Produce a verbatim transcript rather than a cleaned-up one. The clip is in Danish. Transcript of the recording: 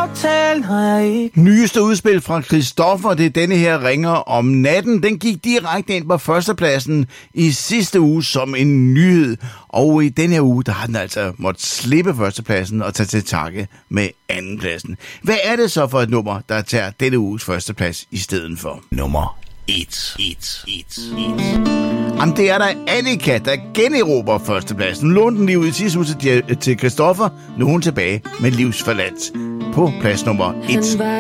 fortæller ikke. Nyeste udspil fra Christoffer, det er denne her Ringer om natten. Den gik direkte ind på førstepladsen i sidste uge som en nyhed. Og i denne her uge, der har den altså måttet slippe førstepladsen og tage til takke med andenpladsen. Hvad er det så for et nummer, der tager denne uges førsteplads i stedet for? Nummer et. et, et, et. Jamen, det er der Annika, der generober førstepladsen. Lånte den lige ud i sidste uge til Christoffer. Nu er hun tilbage med livsforladt på plads nummer et.